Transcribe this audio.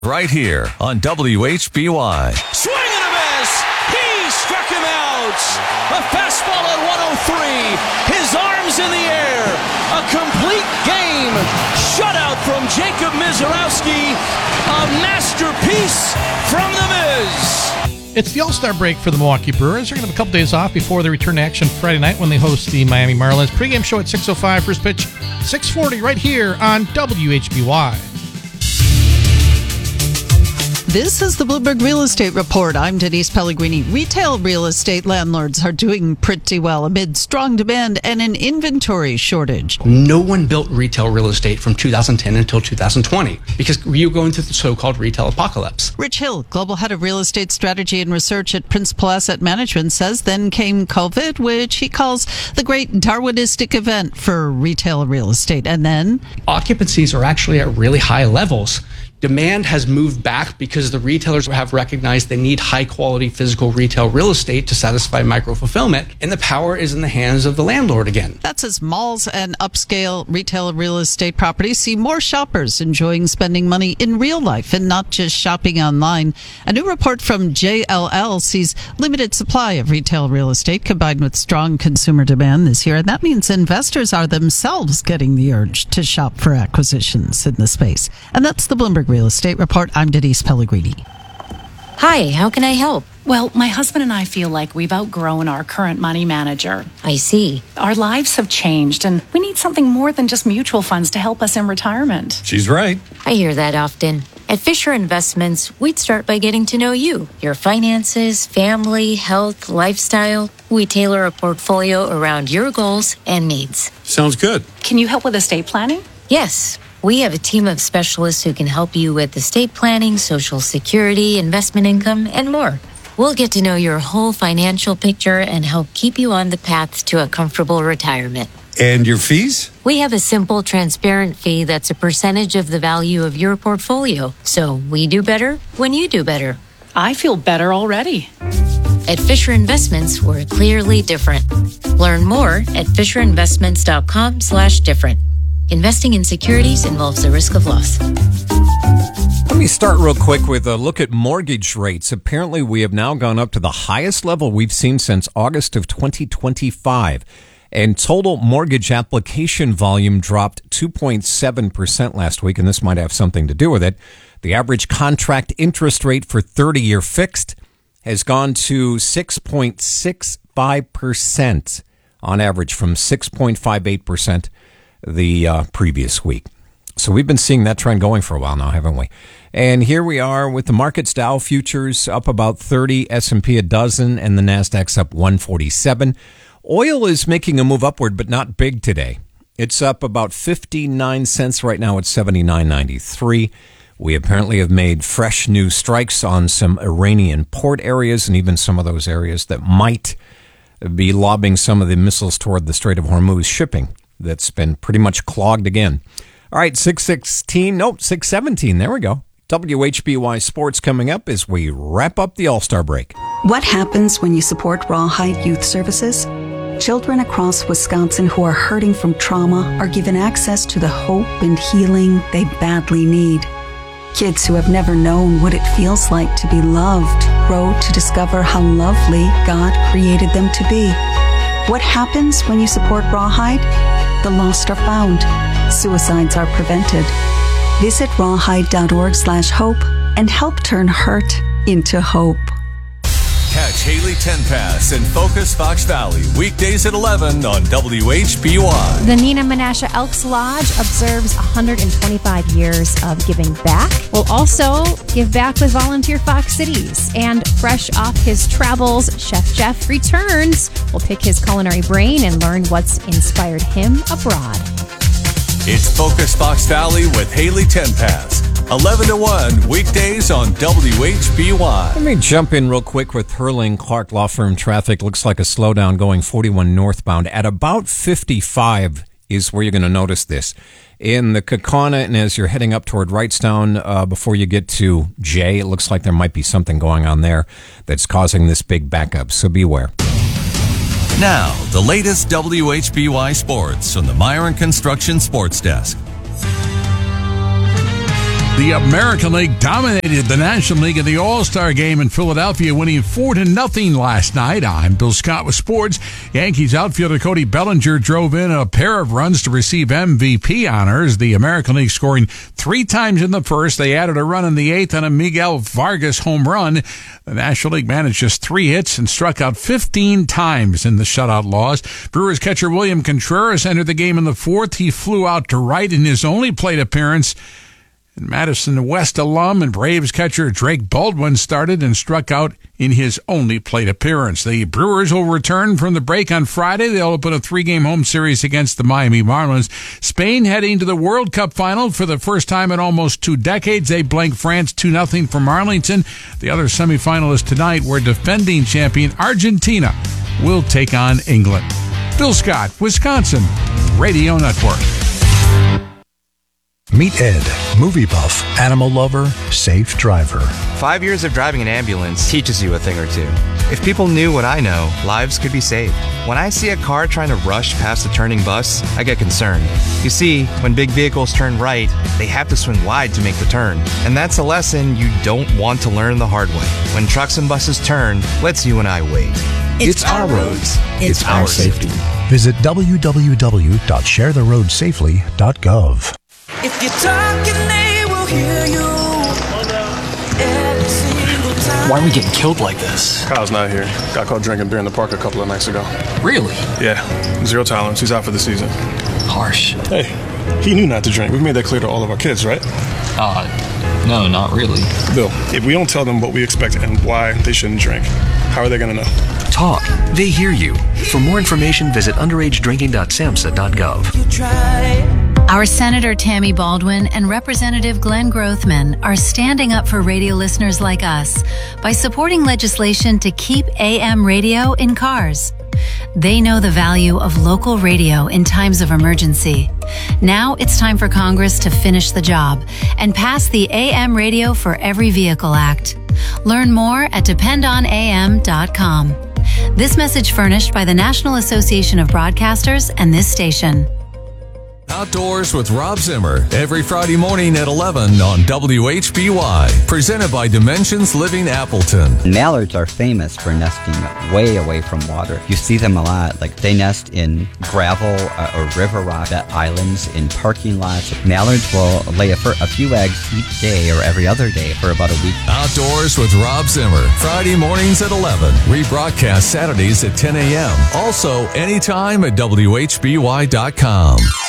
Right here on WHBY. Swing and a miss. He struck him out. A fastball at 103. His arms in the air. A complete game. Shutout from Jacob Misiorowski. A masterpiece from the Miz. It's the All-Star break for the Milwaukee Brewers. They're going to have a couple days off before they return to action Friday night when they host the Miami Marlins. Pre-game show at 6:05. First pitch, 6:40 right here on WHBY. This is the Bloomberg Real Estate Report. I'm Denise Pellegrini. Retail real estate landlords are doing pretty well amid strong demand and an inventory shortage. No one built retail real estate from 2010 until 2020 because you're going through the so-called retail apocalypse. Rich Hill, Global Head of Real Estate Strategy and Research at Principal Asset Management, says then came COVID, which he calls the great Darwinistic event for retail real estate. And then occupancies are actually at really high levels. Demand has moved back because the retailers have recognized they need high-quality physical retail real estate to satisfy micro-fulfillment, and the power is in the hands of the landlord again. That's as malls and upscale retail real estate properties see more shoppers enjoying spending money in real life and not just shopping online. A new report from JLL sees limited supply of retail real estate combined with strong consumer demand this year, and that means investors are themselves getting the urge to shop for acquisitions in the space. And that's the Bloomberg Real Estate Report. I'm Denise Pellegrini. Hi, how can I help? Well, my husband and I feel like we've outgrown our current money manager. I see. Our lives have changed, and we need something more than just mutual funds to help us in retirement. She's right. I hear that often. At Fisher Investments, we'd start by getting to know you, your finances, family, health, lifestyle. We tailor a portfolio around your goals and needs. Sounds good. Can you help with estate planning? Yes. We have a team of specialists who can help you with estate planning, Social Security, investment income, and more. We'll get to know your whole financial picture and help keep you on the path to a comfortable retirement. And your fees? We have a simple, transparent fee that's a percentage of the value of your portfolio. So we do better when you do better. I feel better already. At Fisher Investments, we're clearly different. Learn more at fisherinvestments.com/different. Investing in securities involves the risk of loss. Let me start real quick with a look at mortgage rates. Apparently, we have now gone up to the highest level we've seen since August of 2025. And total mortgage application volume dropped 2.7% last week, and this might have something to do with it. The average contract interest rate for 30-year fixed has gone to 6.65% on average from 6.58% the previous week. So we've been seeing that trend going for a while now, haven't we? And here we are with the markets. Dow futures up about 30, S&P a dozen, and the Nasdaq's up 147. Oil is making a move upward, but not big today. It's up about 59 cents right now at 79.93. We apparently have made fresh new strikes on some Iranian port areas and even some of those areas that might be lobbing some of the missiles toward the Strait of Hormuz shipping. That's been pretty much clogged again. All right, 6:17. There we go. WHBY Sports coming up as we wrap up the All-Star break. What happens when you support Rawhide Youth Services? Children across Wisconsin who are hurting from trauma are given access to the hope and healing they badly need. Kids who have never known what it feels like to be loved grow to discover how lovely God created them to be. What happens when you support Rawhide? The lost are found. Suicides are prevented. Visit rawhide.org/hope and help turn hurt into hope. Catch Haley Tenpass and Focus Fox Valley weekdays at 11 on WHBY. The Nina Menasha Elks Lodge observes 125 years of giving back. We'll also give back with Volunteer Fox Cities. And fresh off his travels, Chef Jeff returns. We'll pick his culinary brain and learn what's inspired him abroad. It's Focus Fox Valley with Haley Tenpass. 11 to 1 weekdays on WHBY. Let me jump in real quick with Hurling Clark Law Firm traffic. Looks like a slowdown going 41 northbound at about 55 is where you're going to notice this. In the Kaukauna, and as you're heading up toward Wrightstown, before you get to J, it looks like there might be something going on there that's causing this big backup, so beware. Now, the latest WHBY sports from the Myron Construction Sports Desk. The American League dominated the National League in the All-Star game in Philadelphia, winning 4-0 last night. I'm Bill Scott with sports. Yankees outfielder Cody Bellinger drove in a pair of runs to receive MVP honors. The American League scoring 3 times in the first. They added a run in the 8th on a Miguel Vargas home run. The National League managed just 3 hits and struck out 15 times in the shutout loss. Brewers catcher William Contreras entered the game in the 4th. He flew out to right in his only plate appearance. And Madison West alum and Braves catcher Drake Baldwin started and struck out in his only plate appearance. The Brewers will return from the break on Friday. They'll open a 3-game home series against the Miami Marlins. Spain heading to the World Cup final for the first time in almost 2 decades. They blanked France 2-0 from Arlington. The other semifinalists tonight were defending champion Argentina will take on England. Bill Scott, Wisconsin Radio Network. Meet Ed, movie buff, animal lover, safe driver. 5 years of driving an ambulance teaches you a thing or two. If people knew what I know, lives could be saved. When I see a car trying to rush past a turning bus, I get concerned. You see, when big vehicles turn right, they have to swing wide to make the turn. And that's a lesson you don't want to learn the hard way. When trucks and buses turn, let's you and I wait. It's our roads. It's our safety. Visit www.sharetheroadsafely.gov. If you're talking, they will hear you. Every single time. Why are we getting killed like this? Kyle's not here. Got caught drinking beer in the park a couple of nights ago. Really? Yeah. 0 tolerance. He's out for the season. Harsh. Hey, he knew not to drink. We've made that clear to all of our kids, right? No, not really. Bill, if we don't tell them what we expect and why they shouldn't drink, how are they going to know? Talk. They hear you. For more information, visit underagedrinking.samhsa.gov. You try. Our Senator Tammy Baldwin and Representative Glenn Grothman are standing up for radio listeners like us by supporting legislation to keep AM radio in cars. They know the value of local radio in times of emergency. Now it's time for Congress to finish the job and pass the AM Radio for Every Vehicle Act. Learn more at dependonam.com. This message furnished by the National Association of Broadcasters and this station. Outdoors with Rob Zimmer, every Friday morning at 11 on WHBY. Presented by Dimensions Living Appleton. Mallards are famous for nesting way away from water. You see them a lot. Like they nest in gravel or river rock islands, in parking lots. Mallards will lay a few eggs each day or every other day for about a week. Outdoors with Rob Zimmer, Friday mornings at 11. Rebroadcast Saturdays at 10 a.m. Also, anytime at WHBY.com.